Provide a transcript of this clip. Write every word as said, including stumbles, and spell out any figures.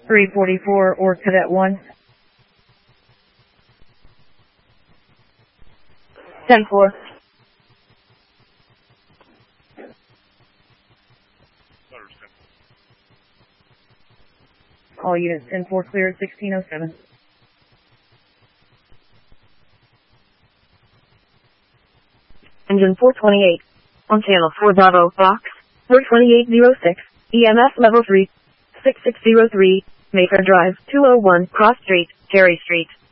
three forty-four or Cadet one. ten four. All units ten four clear at sixteen oh seven. Engine four twenty-eight. On channel four Bravo, box, four twenty-eight oh six, E M F level three, six six zero three, Mayfair Drive, two oh one, Cross Street, Cherry Street.